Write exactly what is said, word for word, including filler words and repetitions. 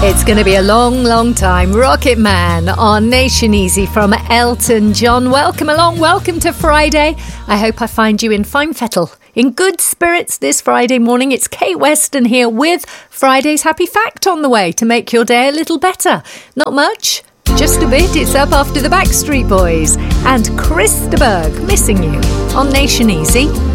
It's going to be a long, long time. Rocket Man on Nation Easy from Elton John. Welcome along. Welcome to Friday. I hope I find you in fine fettle, in good spirits this Friday morning. It's Kate Weston here with Friday's Happy Fact on the way to make your day a little better. Not much, just a bit. It's up after the Backstreet Boys and Chris de Burgh, Missing You on Nation Easy.